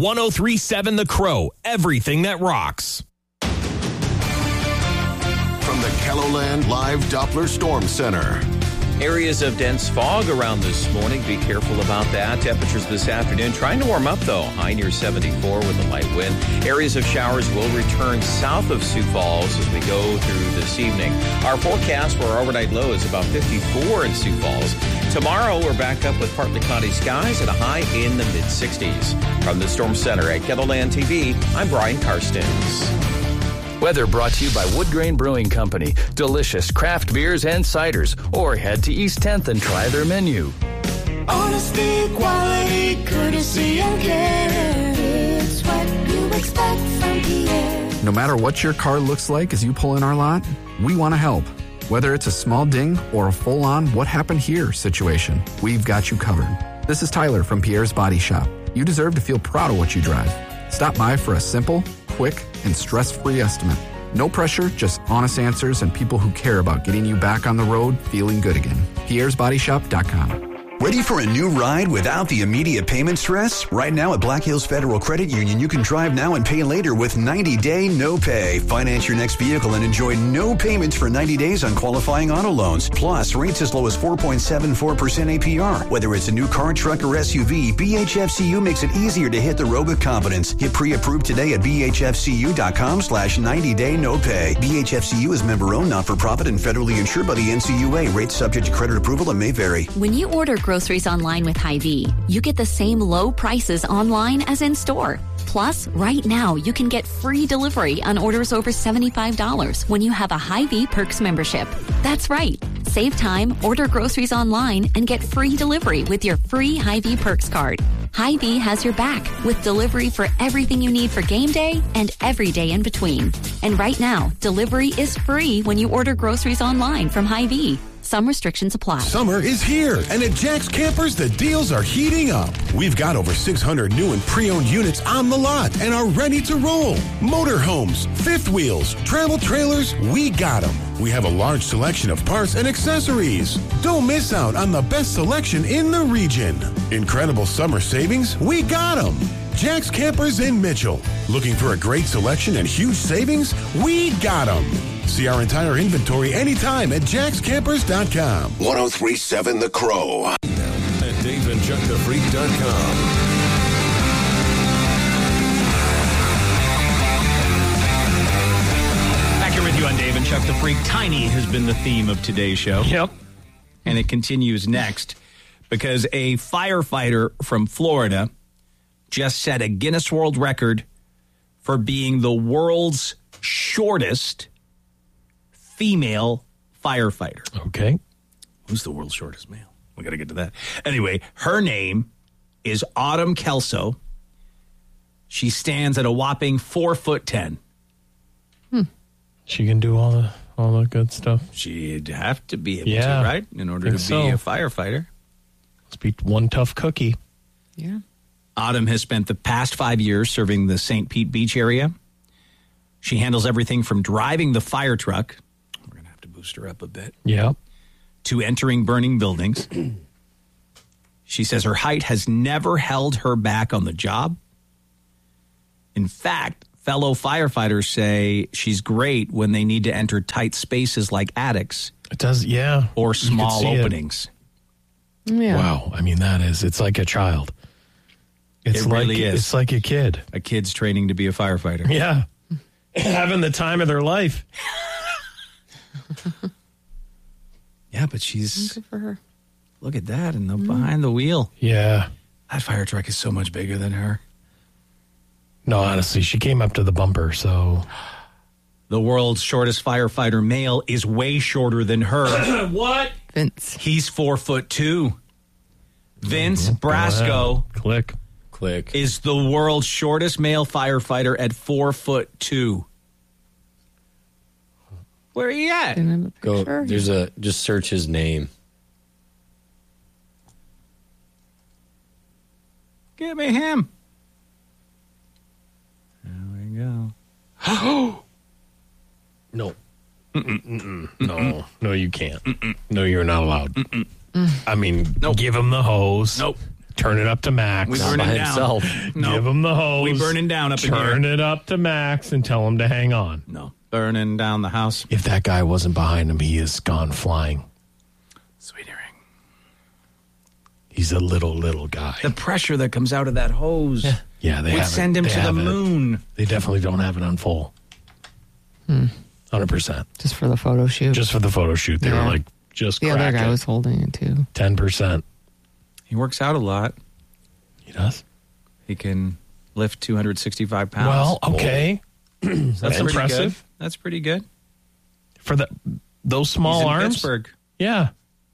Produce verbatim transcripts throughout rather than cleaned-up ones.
one oh three point seven The Crow, everything that rocks. From the KELOLAND Live Doppler Storm Center. Areas of dense fog around this morning. Be careful about that. Temperatures this afternoon trying to warm up, though. High near seventy-four with a light wind. Areas of showers will return south of Sioux Falls as we go through this evening. Our forecast for our overnight low is about fifty-four in Sioux Falls. Tomorrow, we're back up with partly cloudy skies and a high in the mid-sixties. From the Storm Center at KELOLAND T V, I'm Brian Karstens. Weather brought to you by Wood Grain Brewing Company. Delicious craft beers and ciders. Or head to East tenth and try their menu. Honesty, quality, courtesy, and care. It's what you expect from Pierre. No matter what your car looks like as you pull in our lot, we want to help. Whether it's a small ding or a full-on what happened here situation, we've got you covered. This is Tyler from Pierre's Body Shop. You deserve to feel proud of what you drive. Stop by for a simple, quick, and stress-free estimate. No pressure, just honest answers and people who care about getting you back on the road feeling good again. Pierre's Body Shop dot com. Ready for a new ride without the immediate payment stress? Right now at Black Hills Federal Credit Union, you can drive now and pay later with ninety-day no pay. Finance your next vehicle and enjoy no payments for ninety days on qualifying auto loans. Plus, rates as low as four point seven four percent A P R. Whether it's a new car, truck, or S U V, B H F C U makes it easier to hit the road with confidence. Get pre-approved today at B H F C U dot com slash ninety day no pay. B H F C U is member-owned, not-for-profit, and federally insured by the N C U A. Rates subject to credit approval and may vary. When you order groceries online with Hy-Vee, you get the same low prices online as in store. Plus, right now, you can get free delivery on orders over seventy-five dollars when you have a Hy-Vee Perks membership. That's right. Save time, order groceries online, and get free delivery with your free Hy-Vee Perks card. Hy-Vee has your back with delivery for everything you need for game day and every day in between. And right now, delivery is free when you order groceries online from Hy-Vee. Some restrictions apply. Summer is here, and at Jack's Campers, the deals are heating up. We've got over six hundred new and pre-owned units on the lot and are ready to roll. Motorhomes, fifth wheels, travel trailers, we got them. We have a large selection of parts and accessories. Don't miss out on the best selection in the region. Incredible summer savings, we got them. Jack's Campers in Mitchell. Looking for a great selection and huge savings? We got them. See our entire inventory anytime at Jacks Campers dot com. one oh three point seven The Crow. At Dave and Chuck the Freak dot com. Back here with you on Dave and Chuck the Freak. Tiny has been the theme of today's show. Yep. And it continues next because a firefighter from Florida just set a Guinness World Record for being the world's shortest female firefighter. Okay. Who's the world's shortest male? We got to get to that. Anyway, her name is Autumn Kelso. She stands at a whopping four foot ten. Hmm. She can do all the all the good stuff. She'd have to be able yeah, to, right? In order to be so. a firefighter. Must be one tough cookie. Yeah. Autumn has spent the past five years serving the Saint Pete Beach area. She handles everything from driving the fire truck. We're going to have to boost her up a bit. Yeah. To entering burning buildings. She says her height has never held her back on the job. In fact, fellow firefighters say she's great when they need to enter tight spaces like attics. It does, yeah. Or small openings. Yeah. Wow. I mean, that is, it's like a child. It's it like, really is. It's like a kid. A kid's training to be a firefighter. Yeah. Having the time of their life. Yeah, but she's... Good for her. Look at that, and the, mm. behind the wheel. Yeah. That fire truck is so much bigger than her. No, honestly, she came up to the bumper, so... The world's shortest firefighter male is way shorter than her. What? Vince. He's four foot two. Vince oh, Brasco. Click. Click. Is the world's shortest male firefighter at four foot two. Where are you at? Go. There's a, just search his name. Give me him. There we go. No. Mm-mm, mm-mm. No. No, you can't. Mm-mm. No, you're not allowed. Mm-mm. I mean, nope. Give him the hose. Nope. Turn it up to max. We burn it down. No. Give him the hose. We burning down up in here. Turn it up to max and tell him to hang on. No. Burning down the house. If that guy wasn't behind him, he is gone flying. Sweet ring. He's a little, little guy. The pressure that comes out of that hose. Yeah, yeah they would have send him they to the moon. It. They definitely don't have it on full. Hmm. one hundred percent. Just for the photo shoot. Just for the photo shoot. They Yeah. were like, just The crack other guy it. was holding it too. ten percent. He works out a lot. He does? He can lift two hundred sixty-five pounds. Well, okay. That's, That's pretty impressive. Good. That's pretty good. For the those small He's in arms? Pittsburgh. Yeah.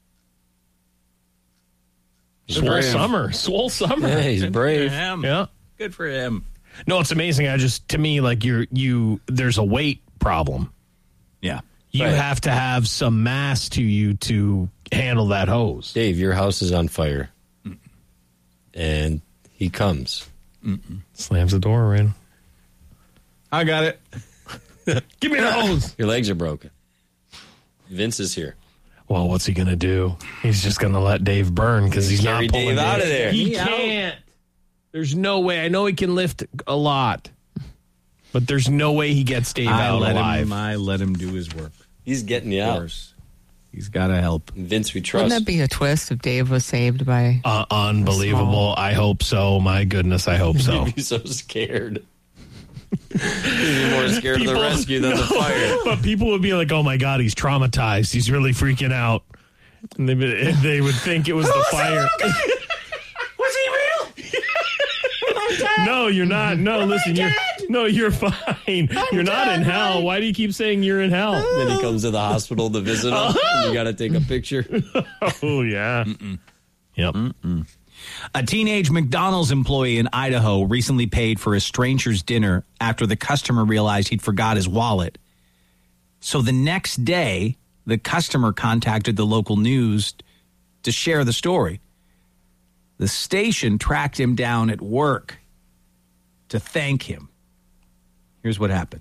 He's Swole brave. summer. Swole summer. Yeah, he's Good brave. For him. Yeah. Good for him. No, it's amazing. I just, to me, like you're, you, there's a weight problem. Yeah. You Right. have to have some mass to you to handle that hose. Dave, your house is on fire. And he comes. Mm-mm. Slams the door in. I got it. Give me the hose. Your legs are broken. Vince is here. Well, what's he going to do? He's just going to let Dave burn because he's Carry not pulling Dave out of there. He He out. can't. There's no way. I know he can lift a lot, but there's no way he gets Dave I out let alive. him. I let him do his work. He's getting you Of out. course. He's got to help. Vince, we trust. Wouldn't that be a twist if Dave was saved by... Uh, unbelievable. I hope so. My goodness, I hope so. You'd be so scared. You'd be more scared People- of the rescue than the fire. But people would be like, oh my God, he's traumatized. He's really freaking out. And they, they would think it was the fire. Was he real? No, you're not. No, listen, you're no, you're fine. You're not in hell. Why do you keep saying you're in hell? Then he comes to the hospital to visit him. And you got to take a picture. Oh yeah. Mm-mm. Yep. Mm-mm. A teenage McDonald's employee in Idaho recently paid for a stranger's dinner after the customer realized he'd forgot his wallet. So the next day, the customer contacted the local news to share the story. The station tracked him down at work to thank him. Here's what happened.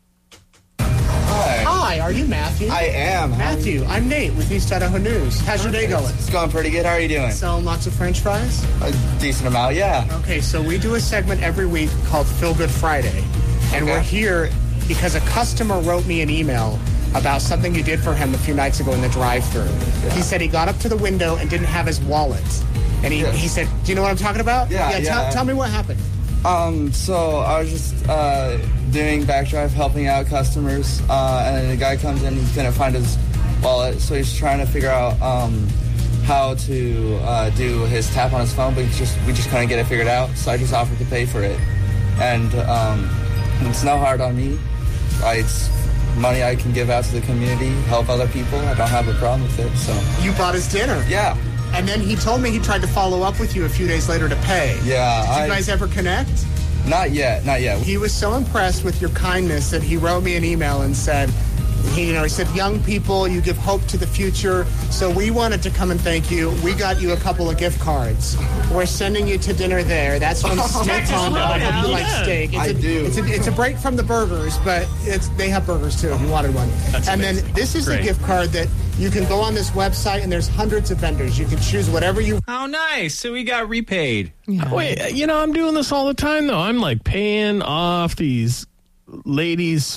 Hi. Hi, are you Matthew? I am. Matthew, I'm Nate with East Idaho News. How's your day going? It's going pretty good. How are you doing? Selling lots of French fries? A decent amount, yeah. Okay, so we do a segment every week called Feel Good Friday. And Okay. we're here because a customer wrote me an email about something you did for him a few nights ago in the drive-thru. Yeah. He said he got up to the window and didn't have his wallet. And he, Yes. he said, do you know what I'm talking about? Yeah, yeah. yeah. Tell, tell me what happened. Um, so I was just uh, doing back drive, helping out customers, uh, and then the guy comes in, he couldn't find his wallet, so he's trying to figure out um, how to uh, do his tap on his phone, but he just we just couldn't get it figured out, so I just offered to pay for it. And um, it's no hard on me. I, it's money I can give out to the community, help other people. I don't have a problem with it, so. You bought his dinner. Yeah. And then he told me he tried to follow up with you a few days later to pay. Yeah. Did you I- guys ever connect? Not yet, not yet. He was so impressed with your kindness that he wrote me an email and said, he, you know, he said, young people, you give hope to the future. So we wanted to come and thank you. We got you a couple of gift cards. We're sending you to dinner there. That's from Smith Honda. I hope you like steak. It's I a, do. It's a, it's a break from the burgers, but it's they have burgers too if you wanted one. That's and amazing. then this is Great. a gift card that you can go on this website and there's hundreds of vendors. You can choose whatever you Oh, nice. So we got repaid. Wait, you know, I'm doing this all the time, though. I'm like paying off these ladies'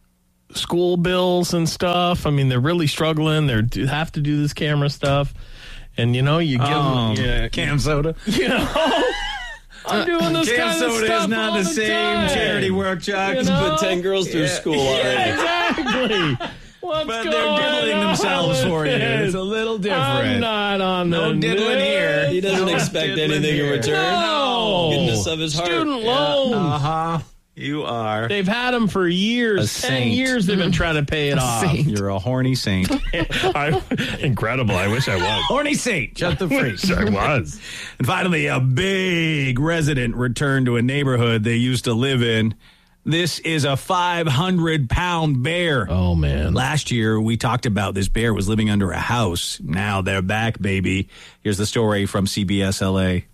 school bills and stuff. I mean, they're really struggling. They have to do this camera stuff. And, you know, you give Um, them yeah, Cam soda. You know, I'm doing this Cam kind of soda stuff is not all the, the same time. charity work, Chuck. You know? Put ten girls through Yeah. school already. Exactly. What's But they're going diddling on themselves with for you. this? It's a little I'm different. not on No the diddling here. He doesn't No expect diddling anything in here. return. No. Goodness of his heart. Student loans. Uh-huh. You are. They've had them for years. A Ten saint. years they've been trying to pay it A off. saint. You're a horny saint. I, incredible. I wish I was. Horny saint. Chuck the freak. Wish I was. And finally, a big resident returned to a neighborhood they used to live in. This is a five hundred pound bear. Oh, man. Last year, we talked about this bear was living under a house. Now they're back, baby. Here's the story from C B S L A.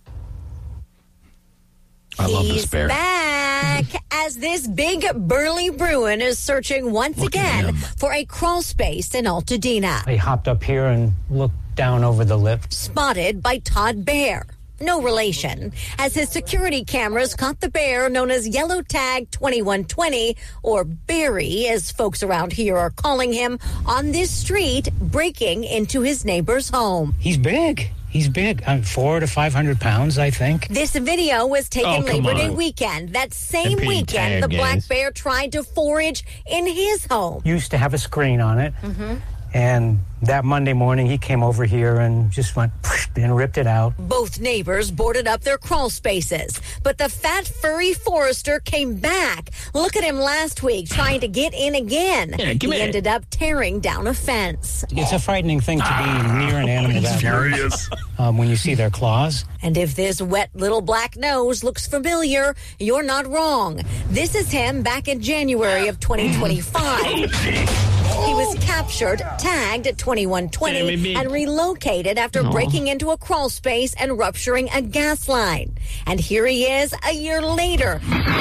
I love this He's bear. back as this big burly Bruin is searching once Look at again him. for a crawl space in Altadena. He hopped up here and looked down over the lift. Spotted by Todd Bear. no relation, as his security cameras caught the bear known as Yellow Tag twenty-one twenty, or Barry, as folks around here are calling him, on this street, breaking into his neighbor's home. He's big. He's big. Uh, four to five hundred pounds, I think. This video was taken Oh, come Labor Day on. weekend. That same They're being weekend, the tagged, black guys. bear tried to forage in his home. Used to have a screen on it. Mm-hmm. And that Monday morning, he came over here and just went and ripped it out. Both neighbors boarded up their crawl spaces, but the fat, furry forester came back. Look at him last week trying to get in again. Yeah, give he me- ended up tearing down a fence. It's a frightening thing to be near an animal that large um, when you see their claws. And if this wet little black nose looks familiar, you're not wrong. This is him back in January of twenty twenty-five. He was captured, tagged at twenty-one twenty, and relocated after breaking into a crawl space and rupturing a gas line. And here he is a year later.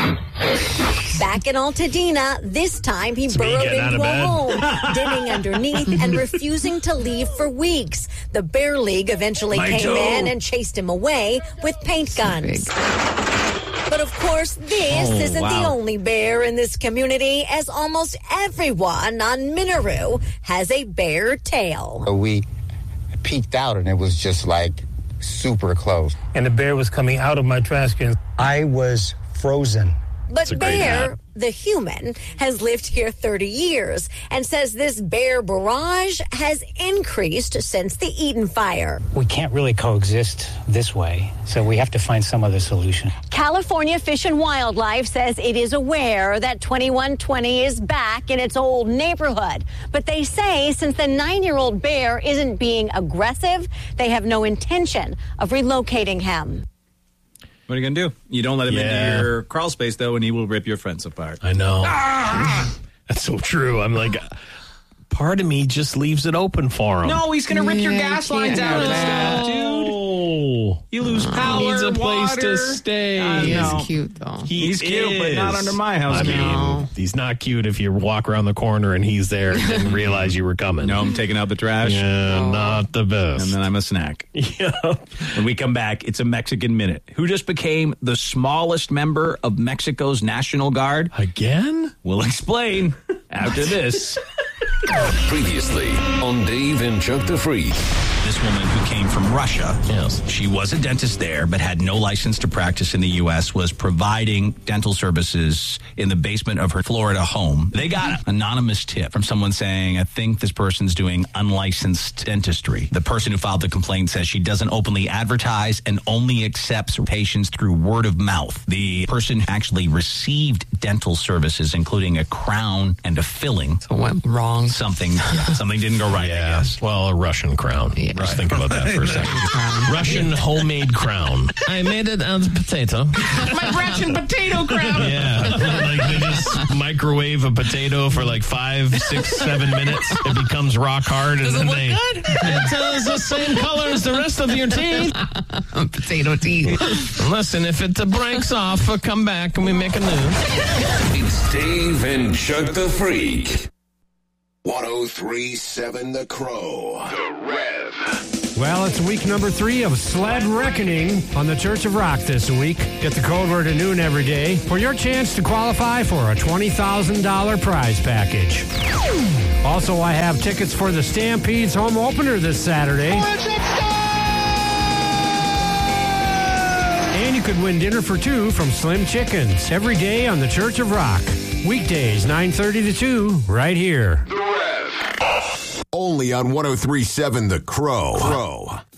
Back in Altadena, this time he It's me burrowed getting out into of a bed. home, digging underneath and refusing to leave for weeks. The Bear League eventually My came toe. in and chased him away with paint guns. But of course, this Oh, isn't the wow. only bear in this community, as almost everyone on Minaru has a bear tail. We peeked out and it was just like super close. And the bear was coming out of my trash can. I was frozen. But Bear, the human, has lived here thirty years and says this bear barrage has increased since the Eden fire. We can't really coexist this way, so we have to find some other solution. California Fish and Wildlife says it is aware that twenty-one twenty is back in its old neighborhood. But they say since the nine-year-old bear isn't being aggressive, they have no intention of relocating him. What are you going to do? You don't let him Yeah. into your crawl space, though, and he will rip your fence apart. I know. That's so true. I'm like, part of me just leaves it open for him. No, he's going to rip your gas lines out and stuff, dude. You lose power, He needs a place water. to stay. I He know. is cute, though. He He's cute, but not is. under my house. I cute. mean, he's not cute if you walk around the corner and he's there and didn't realize you were coming. No, I'm taking out the trash. Yeah, not the best. And then I'm a snack. Yeah. When we come back, it's a Mexican Minute. Who just became the smallest member of Mexico's National Guard? Again? We'll explain after this. Previously on Dave and Chuck the Freak. This woman who came from Russia, yes, she was a dentist there, but had no license to practice in the U S, was providing dental services in the basement of her Florida home. They got an anonymous tip from someone saying, I think this person's doing unlicensed dentistry. The person who filed the complaint says she doesn't openly advertise and only accepts patients through word of mouth. The person actually received dental services, including a crown and a filling. So it went wrong. Something, something didn't go right, Yeah. I guess. Well, a Russian crown. Yeah. Just think about that for a second. Russian homemade crown. I made it out of potato. My Russian potato crown. Yeah. Like they just microwave a potato for like five, six, seven minutes. It becomes rock hard and Does it then look they good? it is the same color as the rest of your teeth. Potato teeth. Listen, if it breaks off, uh, come back and we make a new. It's Dave and Chuck the Freak. one oh three point seven The Crow. The Rev. Well, it's week number three of Sled Reckoning on the Church of Rock this week. Get the code word at noon every day for your chance to qualify for a twenty thousand dollars prize package. Also, I have tickets for the Stampede's home opener this Saturday. And you could win dinner for two from Slim Chickens every day on the Church of Rock. Weekdays, nine thirty to two, right here. Only on one oh three point seven The Crow. Crow.